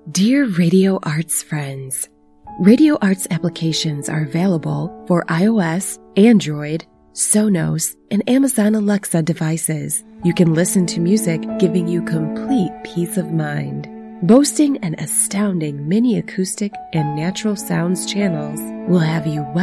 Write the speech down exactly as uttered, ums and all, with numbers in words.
Dear Radio Arts friends, Radio Arts applications are available for iOS, Android, Sonos, and Amazon Alexa devices. You can listen to music giving you complete peace of mind. Boasting an astounding mini acoustic and natural sounds channels will have you well